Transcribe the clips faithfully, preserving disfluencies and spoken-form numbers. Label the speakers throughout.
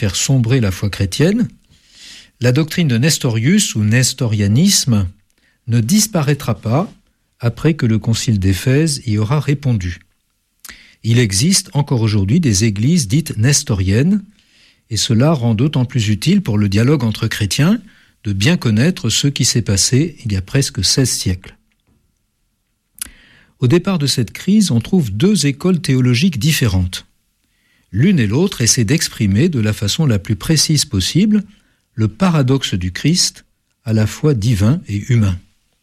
Speaker 1: faire sombrer la foi chrétienne, la doctrine de Nestorius ou nestorianisme ne disparaîtra pas après que le concile d'Éphèse y aura répondu. Il existe encore aujourd'hui des églises dites nestoriennes, et cela rend d'autant plus utile pour le dialogue entre chrétiens de bien connaître ce qui s'est passé il y a presque seize siècles. Au départ de cette crise, on trouve deux écoles théologiques différentes. L'une et l'autre essaient d'exprimer de la façon la plus précise possible le paradoxe du Christ, à la fois divin et humain.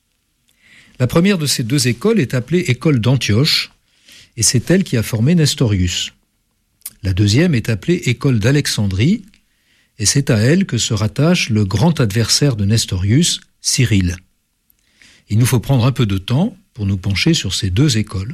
Speaker 1: La première de ces deux écoles est appelée école d'Antioche, et c'est elle qui a formé Nestorius. La deuxième est appelée école d'Alexandrie, et c'est à elle que se rattache le grand adversaire de Nestorius, Cyril. Il nous faut prendre un peu de temps pour nous pencher sur ces deux écoles.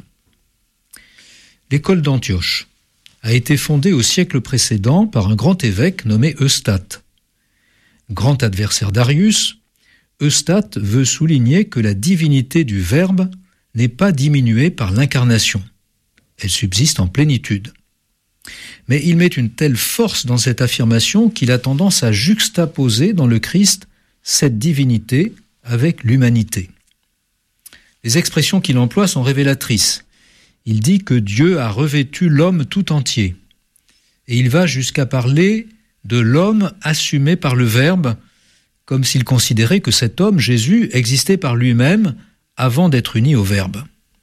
Speaker 1: L'école d'Antioche a été fondée au siècle précédent par un grand évêque nommé Eustate. Grand adversaire d'Arius, Eustate veut souligner que la divinité du Verbe n'est pas diminuée par l'incarnation. Elle subsiste en plénitude. Mais il met une telle force dans cette affirmation qu'il a tendance à juxtaposer dans le Christ cette divinité avec l'humanité. Les expressions qu'il emploie sont révélatrices. Il dit que Dieu a revêtu l'homme tout entier. Et il va jusqu'à parler de l'homme assumé par le Verbe, comme s'il considérait que cet homme, Jésus, existait par lui-même avant d'être uni au Verbe.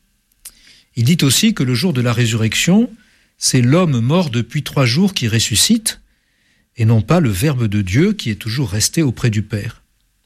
Speaker 1: Il dit aussi que le jour de la résurrection, c'est l'homme mort depuis trois jours qui ressuscite, et non pas le Verbe de Dieu qui est toujours resté auprès du Père.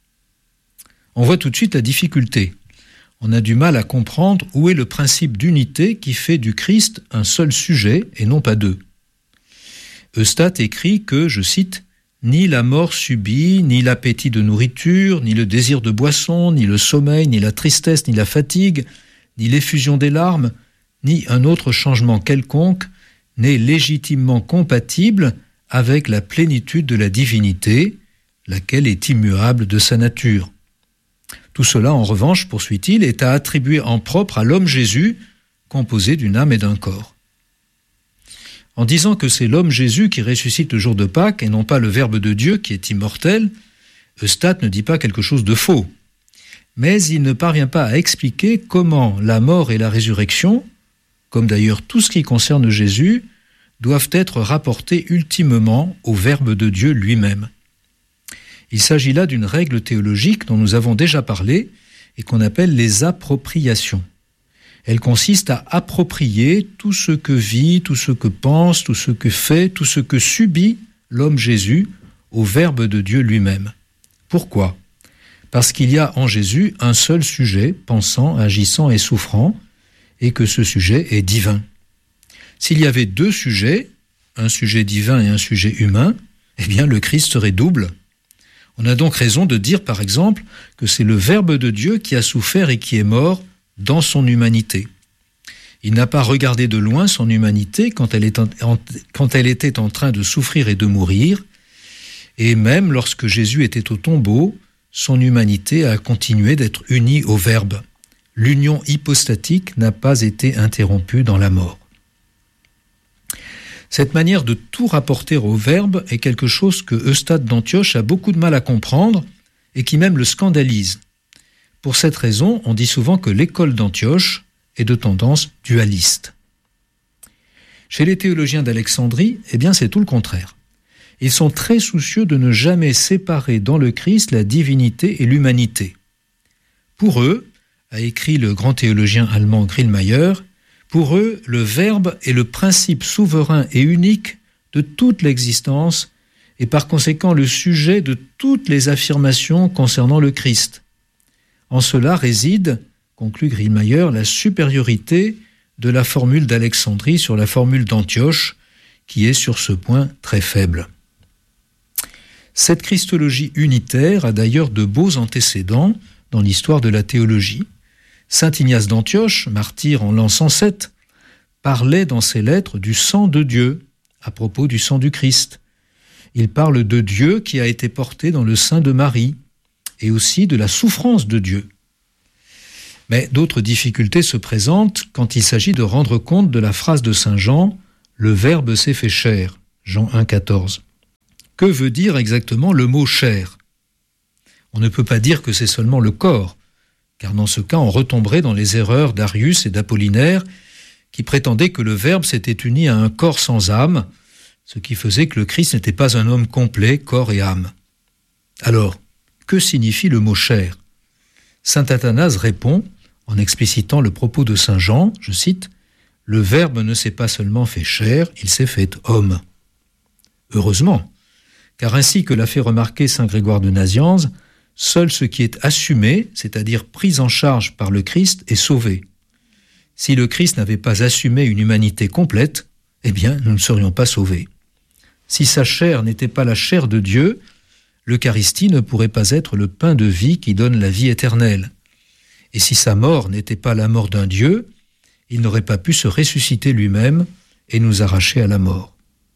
Speaker 1: On voit tout de suite la difficulté. On a du mal à comprendre où est le principe d'unité qui fait du Christ un seul sujet et non pas deux. Eustate écrit que, je cite, « Ni la mort subie, ni l'appétit de nourriture, ni le désir de boisson, ni le sommeil, ni la tristesse, ni la fatigue, ni l'effusion des larmes, ni un autre changement quelconque n'est légitimement compatible avec la plénitude de la divinité, laquelle est immuable de sa nature. Tout cela, en revanche, poursuit-il, est à attribuer en propre à l'homme Jésus, composé d'une âme et d'un corps. » En disant que c'est l'homme Jésus qui ressuscite le jour de Pâques et non pas le Verbe de Dieu qui est immortel, Eustate ne dit pas quelque chose de faux. Mais il ne parvient pas à expliquer comment la mort et la résurrection, comme d'ailleurs tout ce qui concerne Jésus, doivent être rapportés ultimement au Verbe de Dieu lui-même. Il s'agit là d'une règle théologique dont nous avons déjà parlé et qu'on appelle les appropriations. Elle consiste à approprier tout ce que vit, tout ce que pense, tout ce que fait, tout ce que subit l'homme Jésus au Verbe de Dieu lui-même. Pourquoi ? Parce qu'il y a en Jésus un seul sujet, pensant, agissant et souffrant, et que ce sujet est divin. S'il y avait deux sujets, un sujet divin et un sujet humain, eh bien le Christ serait double. On a donc raison de dire, par exemple, que c'est le Verbe de Dieu qui a souffert et qui est mort dans son humanité. Il n'a pas regardé de loin son humanité quand elle, est en, quand elle était en train de souffrir et de mourir, et même lorsque Jésus était au tombeau, son humanité a continué d'être unie au Verbe. L'union hypostatique n'a pas été interrompue dans la mort. Cette manière de tout rapporter au Verbe est quelque chose que Eustate d'Antioche a beaucoup de mal à comprendre et qui même le scandalise. Pour cette raison, on dit souvent que l'école d'Antioche est de tendance dualiste. Chez les théologiens d'Alexandrie, eh bien c'est tout le contraire. Ils sont très soucieux de ne jamais séparer dans le Christ la divinité et l'humanité. Pour eux, a écrit le grand théologien allemand Grillmayer, pour eux, le Verbe est le principe souverain et unique de toute l'existence et par conséquent le sujet de toutes les affirmations concernant le Christ. En cela réside, conclut Grillmayer, la supériorité de la formule d'Alexandrie sur la formule d'Antioche, qui est sur ce point très faible. Cette christologie unitaire a d'ailleurs de beaux antécédents dans l'histoire de la théologie. Saint Ignace d'Antioche, martyr en l'an cent sept, parlait dans ses lettres du sang de Dieu, à propos du sang du Christ. Il parle de Dieu qui a été porté dans le sein de Marie, et aussi de la souffrance de Dieu. Mais d'autres difficultés se présentent quand il s'agit de rendre compte de la phrase de saint Jean « Le Verbe s'est fait chair », Jean un, quatorze. que veut dire exactement le mot chair ? On ne peut pas dire que c'est seulement le corps, car dans ce cas on retomberait dans les erreurs d'Arius et d'Apollinaire qui prétendaient que le Verbe s'était uni à un corps sans âme, ce qui faisait que le Christ n'était pas un homme complet, corps et âme. Alors, que signifie le mot chair ? Saint Athanase répond, en explicitant le propos de Saint Jean, je cite, « Le Verbe ne s'est pas seulement fait chair, il s'est fait homme. » Heureusement, car ainsi que l'a fait remarquer Saint Grégoire de Nazianze, seul ce qui est assumé, c'est-à-dire pris en charge par le Christ, est sauvé. Si le Christ n'avait pas assumé une humanité complète, eh bien, nous ne serions pas sauvés. Si sa chair n'était pas la chair de Dieu, l'Eucharistie ne pourrait pas être le pain de vie qui donne la vie éternelle. Et si sa mort n'était pas la mort d'un Dieu, il n'aurait pas pu se ressusciter lui-même et nous arracher à la mort.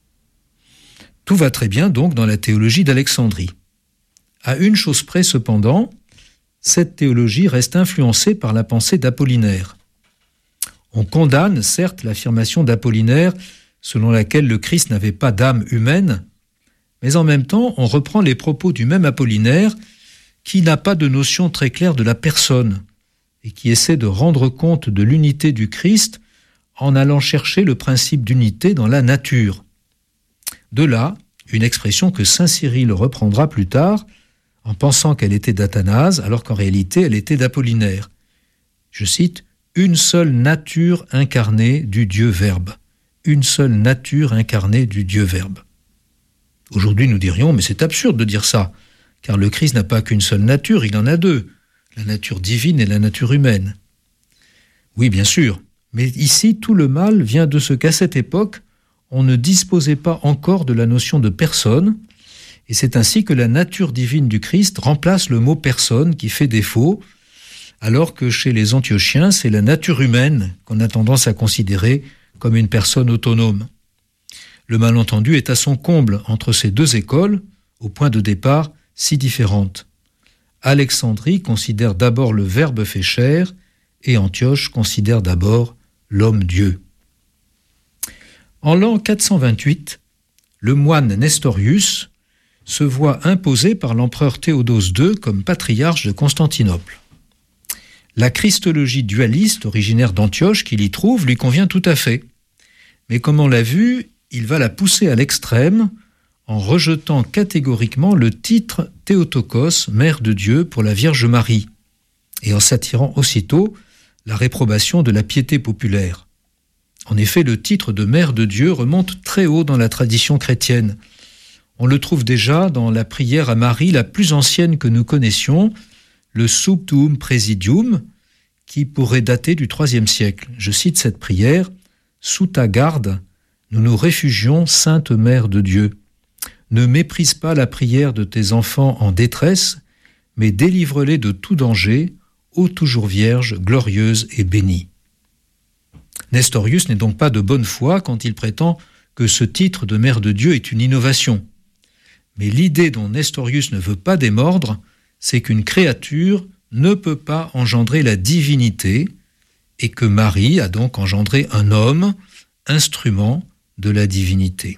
Speaker 1: Tout va très bien donc dans la théologie d'Alexandrie. À une chose près cependant, cette théologie reste influencée par la pensée d'Apollinaire. On condamne certes l'affirmation d'Apollinaire selon laquelle le Christ n'avait pas d'âme humaine, mais en même temps on reprend les propos du même Apollinaire qui n'a pas de notion très claire de la personne et qui essaie de rendre compte de l'unité du Christ en allant chercher le principe d'unité dans la nature. De là, une expression que saint Cyril reprendra plus tard en pensant qu'elle était d'Athanase alors qu'en réalité elle était d'Apollinaire. Je cite, « Une seule nature incarnée du Dieu Verbe. Une seule nature incarnée du Dieu Verbe. » Aujourd'hui nous dirions « Mais c'est absurde de dire ça, car le Christ n'a pas qu'une seule nature, il en a deux, la nature divine et la nature humaine. » Oui, bien sûr, mais ici tout le mal vient de ce qu'à cette époque, on ne disposait pas encore de la notion de personne, et c'est ainsi que la nature divine du Christ remplace le mot personne qui fait défaut, alors que chez les Antiochiens, c'est la nature humaine qu'on a tendance à considérer comme une personne autonome. Le malentendu est à son comble entre ces deux écoles, au point de départ si différentes. Alexandrie considère d'abord le Verbe fait chair, et Antioche considère d'abord l'homme-dieu. En l'an quatre cent vingt-huit, le moine Nestorius se voit imposé par l'empereur Théodose deux comme patriarche de Constantinople. La christologie dualiste originaire d'Antioche qu'il y trouve lui convient tout à fait. Mais comme on l'a vu, il va la pousser à l'extrême en rejetant catégoriquement le titre Théotokos, mère de Dieu pour la Vierge Marie, et en s'attirant aussitôt la réprobation de la piété populaire. En effet, le titre de mère de Dieu remonte très haut dans la tradition chrétienne. On le trouve déjà dans la prière à Marie la plus ancienne que nous connaissions, le Subtuum Praesidium, qui pourrait dater du troisième siècle. Je cite cette prière, « Sous ta garde, nous nous réfugions, Sainte Mère de Dieu. Ne méprise pas la prière de tes enfants en détresse, mais délivre-les de tout danger, ô toujours Vierge, glorieuse et bénie. » Nestorius n'est donc pas de bonne foi quand il prétend que ce titre de Mère de Dieu est une innovation. Mais l'idée dont Nestorius ne veut pas démordre, c'est qu'une créature ne peut pas engendrer la divinité et que Marie a donc engendré un homme, instrument de la divinité.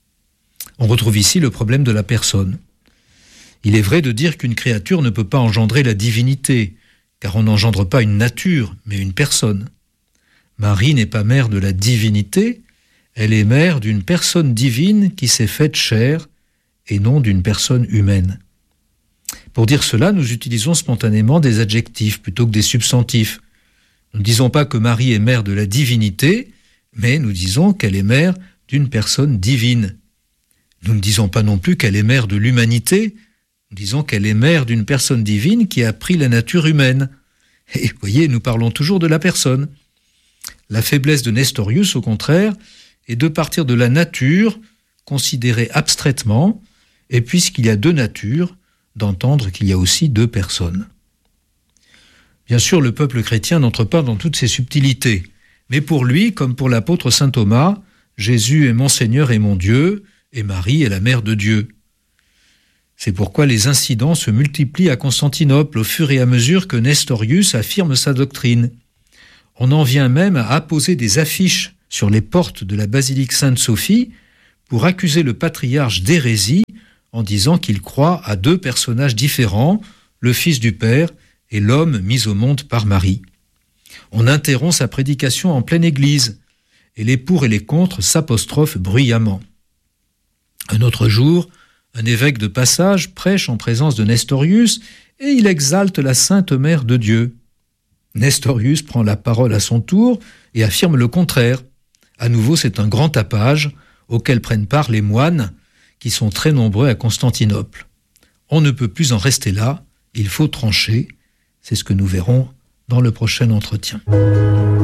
Speaker 1: On retrouve ici le problème de la personne. Il est vrai de dire qu'une créature ne peut pas engendrer la divinité, car on n'engendre pas une nature, mais une personne. Marie n'est pas mère de la divinité, elle est mère d'une personne divine qui s'est faite chair et non d'une personne humaine. Pour dire cela, nous utilisons spontanément des adjectifs plutôt que des substantifs. Nous ne disons pas que Marie est mère de la divinité, mais nous disons qu'elle est mère d'une personne divine. Nous ne disons pas non plus qu'elle est mère de l'humanité, nous disons qu'elle est mère d'une personne divine qui a pris la nature humaine. Et vous voyez, nous parlons toujours de la personne. La faiblesse de Nestorius, au contraire, est de partir de la nature, considérée abstraitement, et puisqu'il y a deux natures, d'entendre qu'il y a aussi deux personnes. Bien sûr, le peuple chrétien n'entre pas dans toutes ces subtilités, mais pour lui, comme pour l'apôtre saint Thomas, Jésus est mon Seigneur et mon Dieu, et Marie est la mère de Dieu. C'est pourquoi les incidents se multiplient à Constantinople au fur et à mesure que Nestorius affirme sa doctrine. On en vient même à apposer des affiches sur les portes de la basilique Sainte-Sophie pour accuser le patriarche d'hérésie en disant qu'il croit à deux personnages différents, le Fils du Père et l'homme mis au monde par Marie. On interrompt sa prédication en pleine église, et les pour et les contre s'apostrophent bruyamment. Un autre jour, un évêque de passage prêche en présence de Nestorius, et il exalte la Sainte Mère de Dieu. Nestorius prend la parole à son tour et affirme le contraire. À nouveau, c'est un grand tapage auquel prennent part les moines, qui sont très nombreux à Constantinople. On ne peut plus en rester là, il faut trancher. C'est ce que nous verrons dans le prochain entretien.